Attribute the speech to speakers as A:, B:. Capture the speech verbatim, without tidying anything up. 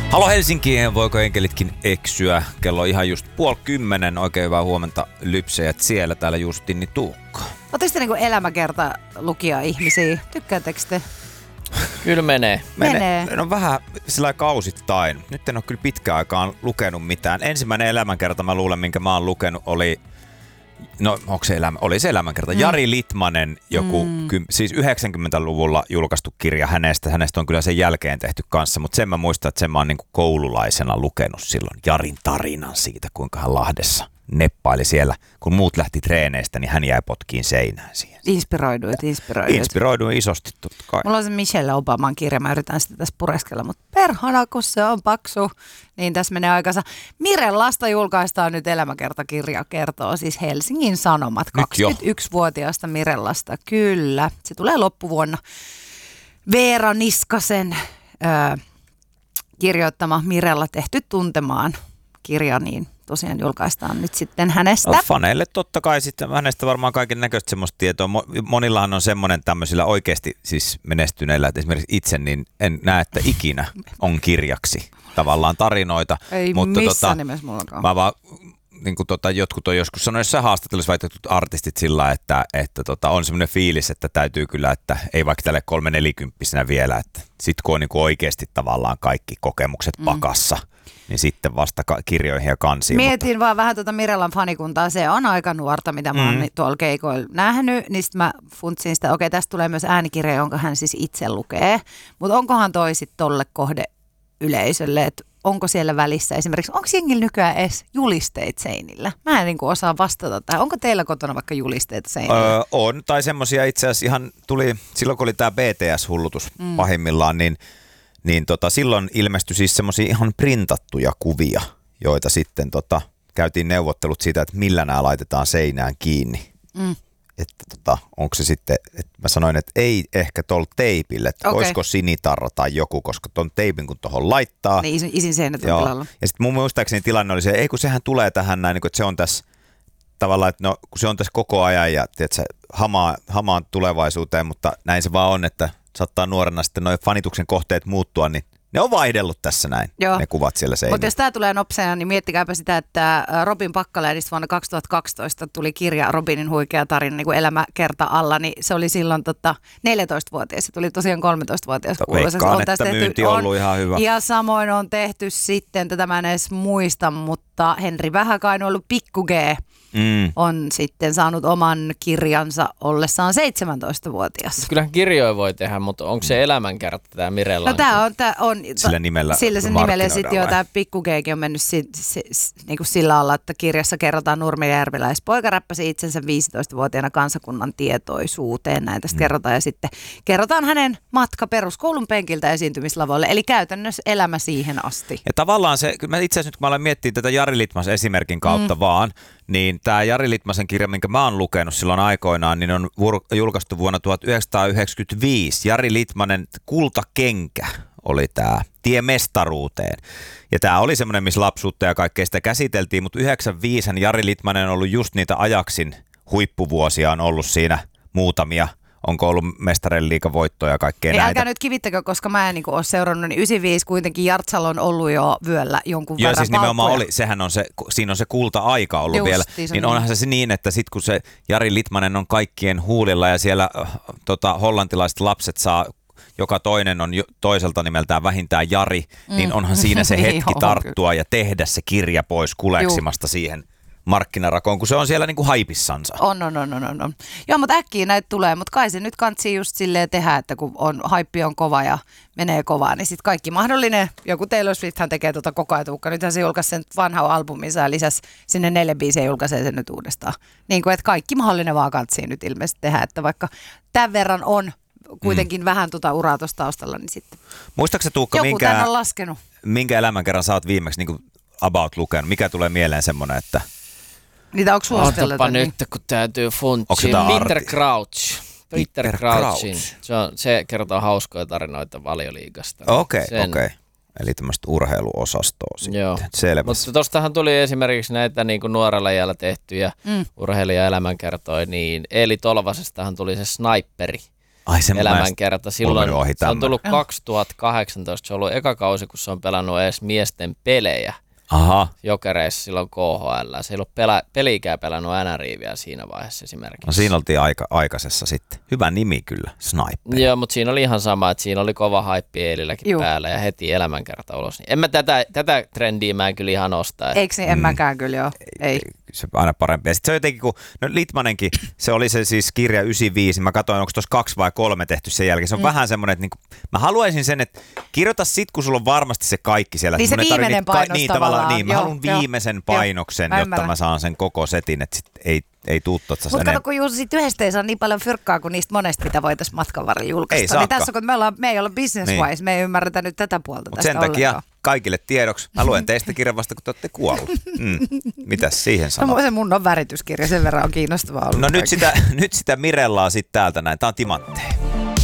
A: Halo Helsinki, voiko enkelitkin eksyä? Kello on ihan just puoli kymmenen. Oikein hyvää huomenta lypsejät siellä. Täällä Justinni Tuukka.
B: Oletteko te niinku elämäkerta lukija ihmisiä? Tykkäättekö te?
C: Kyllä menee.
B: Menee.
A: No vähän sillä kausittain. Nyt en ole kyllä pitkään aikaan lukenut mitään. Ensimmäinen elämänkerta, mä luulen, minkä mä oon lukenut, oli... No, onko se elämä? Oli se elämänkerta. Mm. Jari Litmanen, joku, mm. ky, siis yhdeksänkymmentäluvulla julkaistu kirja hänestä. Hänestä on kyllä sen jälkeen tehty kanssa, mutta sen mä muistan, että sen mä oon niin kuin koululaisena lukenut silloin Jarin tarinan siitä, kuinka hän Lahdessa neppaili siellä. Kun muut lähti treeneistä, niin hän jäi potkiin seinään siihen.
B: Inspiroiduit, inspiroiduit.
A: Inspiroiduin isosti, totta kai.
B: Mulla on se Michelle Obaman kirja, mä yritän sitä tässä pureskella, mutta perhana, kun se on paksu, niin tässä menee aikansa. Mirellasta julkaistaan nyt elämäkertakirja, kertoo siis Helsingin Sanomat, kaksikymmentäyksivuotiaasta Mirellasta, kyllä. Se tulee loppuvuonna. Veera Niskasen ö, kirjoittama Mirella tehty tuntemaan kirja, niin tosiaan julkaistaan nyt sitten hänestä.
A: No, faneille totta kai sitten hänestä varmaan kaiken näköistä semmoista tietoa. Monillahan on semmoinen tämmöisillä oikeasti siis menestyneillä, että esimerkiksi itse niin en näe, että ikinä on kirjaksi tavallaan tarinoita.
B: Ei
A: mutta
B: missään
A: tota,
B: nimessä mullakaan.
A: Mä vaan, niin kuin tota, jotkut on joskus sanonut jossain haastattelussa väitetyt artistit sillä, että, että tota, on semmoinen fiilis, että täytyy kyllä, että ei vaikka tälle kolme nelikymppisenä vielä, että sit kun on niin kuin oikeasti tavallaan kaikki kokemukset mm. pakassa, niin sitten vasta kirjoihin ja kansiin.
B: Mietin
A: mutta...
B: vaan vähän tuota Mirellan fanikuntaa. Se on aika nuorta, mitä mä oon mm. tuolla keikoilla nähnyt. Niin sitten mä funtsin sitä, okei, tästä tulee myös äänikirja, jonka hän siis itse lukee. Mutta onkohan toi sitten tolle kohdeyleisölle, että onko siellä välissä esimerkiksi, onko jengillä nykyään edes julisteet seinillä? Mä en niin kuin osaa vastata tähän. Onko teillä kotona vaikka julisteet seinillä?
A: Öö, on, tai semmoisia itse asiassa ihan tuli, silloin kun oli tämä B T S-hullutus mm. pahimmillaan, niin Niin tota, silloin ilmestyi siis semmoisia ihan printattuja kuvia, joita sitten tota, käytiin neuvottelut siitä, että millä nämä laitetaan seinään kiinni. Mm. Että tota, onko se sitten, että mä sanoin, että ei ehkä tuolla teipille, että okay. Olisiko sinitarra tai joku, koska tuon teipin kun tuohon laittaa.
B: Niin isin, isin seinät on tilalla.
A: Ja sitten mun muistaakseni tilanne oli se, ei kun sehän tulee tähän näin, että se on tässä tavallaan, että no kun se on tässä koko ajan ja tiedätkö, hamaa, hamaan tulevaisuuteen, mutta näin se vaan on, että saattaa nuorena sitten noin fanituksen kohteet muuttua, niin ne on vaihdellut tässä näin, Joo. ne kuvat siellä seinillä.
B: Mutta jos tämä tulee nopeana, niin miettikääpä sitä, että Robin Pakkalähdistä vuonna kaksituhattakaksitoista tuli kirja Robinin huikea tarina niin kuin elämäkerta alla, niin se oli silloin tota, neljätoistavuotias, se tuli tosiaan kolmetoistavuotias.
A: Veikkaan, että tehty, myynti on ollut ihan hyvä.
B: Ja samoin on tehty sitten, tätä mä en edes muista, mutta Henri Vähäkainen on ollut Pikku G. Mm. on sitten saanut oman kirjansa ollessaan seitsemäntoistavuotias.
C: Kyllähän kirjoja voi tehdä, mutta onko se elämänkerta tämä Mirella?
B: No tämä on, tää on
A: sillä nimellä
B: sillä sen nimellä ja sitten jo tämä Pikku G:kin on mennyt si, si, si, niin kuin sillä alla, että kirjassa kerrotaan nurmijärveläispoika räppäsi itsensä viisitoistavuotiaana kansakunnan tietoisuuteen. Näin tästä mm. kerrotaan ja sitten kerrotaan hänen matka peruskoulun penkiltä esiintymislavoille, eli käytännössä elämä siihen asti.
A: Ja tavallaan se, mä itse asiassa nyt kun mä olen miettinyt tätä Jari Litmasen esimerkin kautta mm. vaan, niin tämä Jari Litmasen kirja, minkä mä oon lukenut silloin aikoinaan, niin on julkaistu vuonna tuhatyhdeksänsataayhdeksänkymmentäviisi. Jari Litmanen Kultakenkä oli tämä Tie mestaruuteen. Ja tämä oli semmoinen, missä lapsuutta ja kaikkea sitä käsiteltiin, mutta yhdeksänkymmentäviisi Jari Litmanen on ollut just niitä Ajaksin huippuvuosia, on ollut siinä muutamia. Onko ollut mestarien liigavoittoja ja kaikkea
B: Ei,
A: näitä?
B: Älkää nyt kivittäkö, koska mä en niin ole seurannut, niin yhdeksänkymmentäviisi kuitenkin Jartsalo on ollut jo vyöllä jonkun
A: Joo,
B: verran
A: siis nimenomaan
B: palkkoja.
A: oli, sehän on se, siinä on se kulta-aika ollut
B: Just,
A: vielä,
B: niin
A: niin onhan se niin, että sit kun se Jari Litmanen on kaikkien huulilla ja siellä äh, tota, hollantilaiset lapset saa, joka toinen on jo, toiselta nimeltään vähintään Jari, mm. niin onhan siinä se hetki tarttua ja tehdä se kirja pois kuleksimasta Juh. siihen markkinarakoon, kun se on siellä niin kuin haipissansa.
B: On, on, on, on, on. Joo, mutta äkkiä näitä tulee, mutta kai se nyt kantsii just silleen tehdä, että kun on, haippi on kova ja menee kovaa, niin sitten kaikki mahdollinen, joku Taylor Swifthän tekee tuota koko ajan tuukka, nythän se julkaisi sen vanhan albuminsa ja lisäsi sinne neljä biisiä ja julkaisee sen nyt uudestaan. Niin kuin, että kaikki mahdollinen vaan kantsii nyt ilmeisesti tehdä, että vaikka tämän verran on kuitenkin mm. vähän tuota uraa tuossa taustalla, niin sitten
A: muistaaksä Tuukka,
B: joku
A: minkä,
B: tän on laskenut.
A: Minkä elämänkerran sä oot viimeksi niin kuin about lukenut? Mikä tulee mieleen semmoinen, että
B: niitä onko suositeltu?
C: Otapa nyt, kun täytyy funtsia. Peter Crouch. Peter, Peter Crouchin. Se, on, se kertoo hauskoja tarinoita Valioliigasta.
A: Okei, okay, okei. Okay. Eli tämmöistä urheiluosastoa sitten.
C: Joo.
A: Selvä.
C: Mutta tuostahan tuli esimerkiksi näitä niin kuin nuorella iällä tehtyjä mm. urheilija-elämänkertoja. Niin Eeli Tolvasestahan tuli se sniperi.
A: Ai,
C: elämänkerta. Silloin se on tullut kaksituhattakahdeksantoista, se on ollut eka kausi, kun se on pelannut edes miesten pelejä.
A: Aha.
C: Jokereissa silloin K H L. Se ei ollut pelä, pelikään pelannut N R I:ää siinä vaiheessa esimerkiksi.
A: No siinä oltiin aika, aikaisessa sitten. Hyvä nimi kyllä, Sniper.
C: Joo, mutta siinä oli ihan sama, että siinä oli kova haippi Eelilläkin Juh. päällä ja heti elämänkerta ulos. En mä tätä, tätä trendiä mä en kyllä ihan ostaa.
B: Eikö niin? En mm. mäkään kyllä joo. Ei.
A: Se on aina parempi. Ja sitten se on jotenkin, kun no Litmanenkin, se oli se siis kirja yhdeksänkymmentäviisi, mä katsoin, onko tuossa kaksi vai kolme tehty sen jälkeen. Se on mm. vähän semmoinen, että niinku, mä haluaisin sen, että kirjoita sit, kun sulla on varmasti se kaikki siellä.
B: Niin se viimeinen painos ka- niin, tavallaan.
A: Niin, mä joo, haluan jo, viimeisen jo, painoksen, jo, jotta mä saan sen koko setin, että sit ei, ei tuu totta.
B: Mutta kato, kun Juuso, sit yhdestä ei saa niin paljon fyrkkaa kuin niistä monesta, mitä voitaisiin matkan varrella julkaista. Niin tässä, kun me, ollaan, me ei olla business wise, niin. me ei ymmärretä nyt tätä puolta
A: Mut
B: tästä
A: sen takia
B: ollenkaan.
A: Kaikille tiedoksi. Mä luen teistä kirjan vasta, kun te olette kuollut. Mm. Mitäs siihen sanoo?
B: No, se mun on värityskirja, sen verran on kiinnostavaa ollut.
A: No nyt sitä, nyt sitä Mirellaa sitten täältä näin. Tää on timantteja.